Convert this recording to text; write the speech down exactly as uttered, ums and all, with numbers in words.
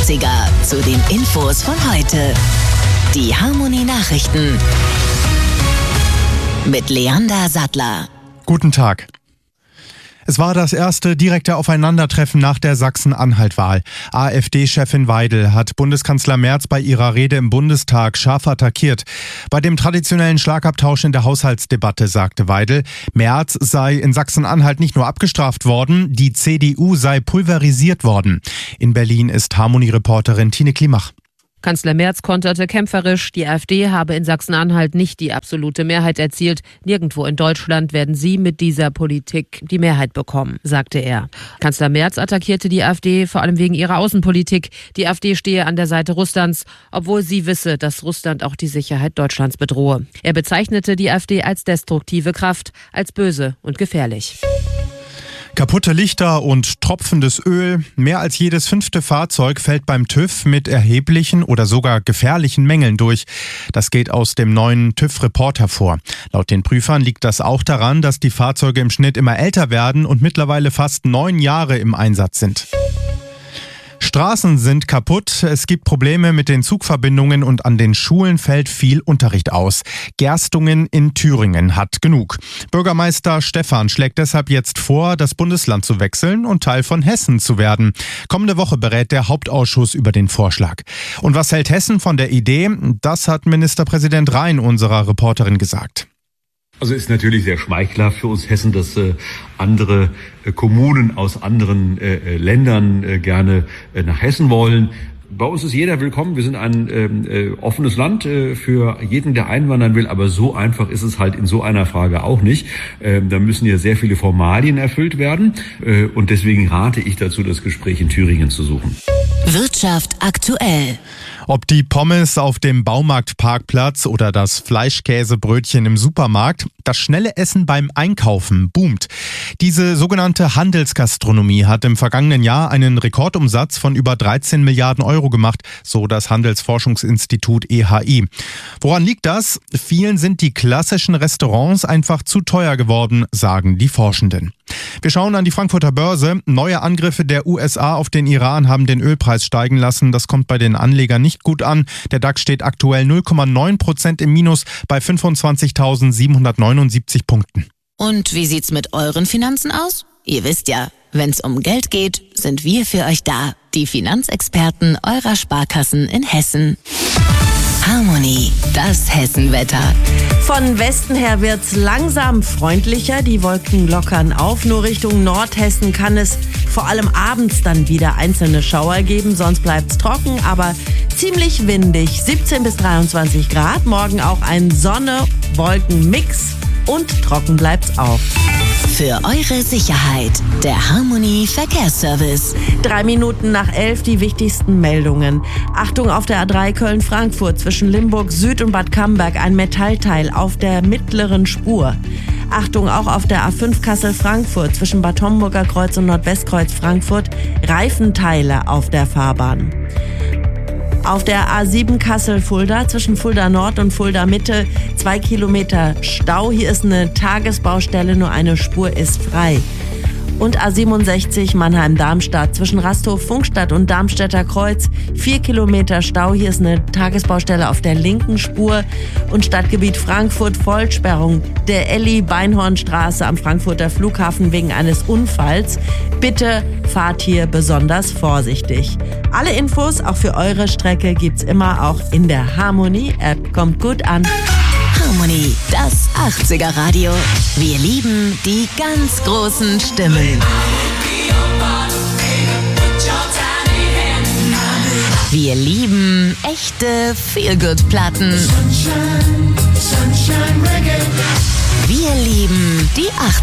achtziger zu den Infos von heute. Die Harmony Nachrichten mit Leander Sattler. Guten Tag. Es war das erste direkte Aufeinandertreffen nach der Sachsen-Anhalt-Wahl. AfD-Chefin Weidel hat Bundeskanzler Merz bei ihrer Rede im Bundestag scharf attackiert. Bei dem traditionellen Schlagabtausch in der Haushaltsdebatte sagte Weidel, Merz sei in Sachsen-Anhalt nicht nur abgestraft worden, die C D U sei pulverisiert worden. In Berlin ist Harmony-Reporterin Tine Klimach. Kanzler Merz konterte kämpferisch, die AfD habe in Sachsen-Anhalt nicht die absolute Mehrheit erzielt. Nirgendwo in Deutschland werden sie mit dieser Politik die Mehrheit bekommen, sagte er. Kanzler Merz attackierte die AfD vor allem wegen ihrer Außenpolitik. Die AfD stehe an der Seite Russlands, obwohl sie wisse, dass Russland auch die Sicherheit Deutschlands bedrohe. Er bezeichnete die AfD als destruktive Kraft, als böse und gefährlich. Kaputte Lichter und tropfendes Öl. Mehr als jedes fünfte Fahrzeug fällt beim TÜV mit erheblichen oder sogar gefährlichen Mängeln durch. Das geht aus dem neuen TÜV-Report hervor. Laut den Prüfern liegt das auch daran, dass die Fahrzeuge im Schnitt immer älter werden und mittlerweile fast neun Jahre im Einsatz sind. Straßen sind kaputt, es gibt Probleme mit den Zugverbindungen und an den Schulen fällt viel Unterricht aus. Gerstungen in Thüringen hat genug. Bürgermeister Stephan schlägt deshalb jetzt vor, das Bundesland zu wechseln und Teil von Hessen zu werden. Kommende Woche berät der Hauptausschuss über den Vorschlag. Und was hält Hessen von der Idee? Das hat Ministerpräsident Rhein unserer Reporterin gesagt. Also ist natürlich sehr schmeichelhaft für uns Hessen, dass äh, andere äh, Kommunen aus anderen äh, Ländern äh, gerne äh, nach Hessen wollen. Bei uns ist jeder willkommen. Wir sind ein äh, offenes Land äh, für jeden, der einwandern will. Aber so einfach ist es halt in so einer Frage auch nicht. Äh, da müssen ja sehr viele Formalien erfüllt werden. Äh, und deswegen rate ich dazu, das Gespräch in Thüringen zu suchen. Wirtschaft aktuell. Ob die Pommes auf dem Baumarktparkplatz oder das Fleischkäsebrötchen im Supermarkt, das schnelle Essen beim Einkaufen boomt. Diese sogenannte Handelsgastronomie hat im vergangenen Jahr einen Rekordumsatz von über dreizehn Milliarden Euro gemacht, so das Handelsforschungsinstitut E H I. Woran liegt das? Vielen sind die klassischen Restaurants einfach zu teuer geworden, sagen die Forschenden. Wir schauen an die Frankfurter Börse. Neue Angriffe der U S A auf den Iran haben den Ölpreis steigen lassen. Das kommt bei den Anlegern nicht gut an. Der DAX steht aktuell null Komma neun Prozent im Minus bei fünfundzwanzigtausendsiebenhundertneunundsiebzig Punkten. Und wie sieht's mit euren Finanzen aus? Ihr wisst ja, wenn's um Geld geht, sind wir für euch da. Die Finanzexperten eurer Sparkassen in Hessen. Harmony, das Hessenwetter. Von Westen her wird's langsam freundlicher. Die Wolken lockern auf. Nur Richtung Nordhessen kann es vor allem abends dann wieder einzelne Schauer geben. Sonst bleibt's trocken, aber ziemlich windig. siebzehn bis dreiundzwanzig Grad. Morgen auch ein Sonne-Wolken-Mix. Und trocken bleibt's auch. Für eure Sicherheit, der Harmony Verkehrsservice. Drei Minuten nach elf die wichtigsten Meldungen. Achtung auf der A drei Köln-Frankfurt zwischen Limburg Süd und Bad Camberg ein Metallteil auf der mittleren Spur. Achtung auch auf der A fünf Kassel-Frankfurt zwischen Bad Homburger Kreuz und Nordwestkreuz Frankfurt Reifenteile auf der Fahrbahn. Auf der A sieben Kassel-Fulda zwischen Fulda Nord und Fulda Mitte zwei Kilometer Stau. Hier ist eine Tagesbaustelle, nur eine Spur ist frei. Und A siebenundsechzig Mannheim-Darmstadt zwischen Rasthof-Funkstadt und Darmstädter Kreuz. Vier Kilometer Stau. Hier ist eine Tagesbaustelle auf der linken Spur. Und Stadtgebiet Frankfurt Vollsperrung der Elli-Beinhornstraße am Frankfurter Flughafen wegen eines Unfalls. Bitte fahrt hier besonders vorsichtig. Alle Infos auch für eure Strecke gibt's immer auch in der Harmony-App. Kommt gut an. Harmony, das achtziger Radio. Wir lieben die ganz großen Stimmen. Wir lieben echte Feel-Good-Platten. Wir lieben die achtziger.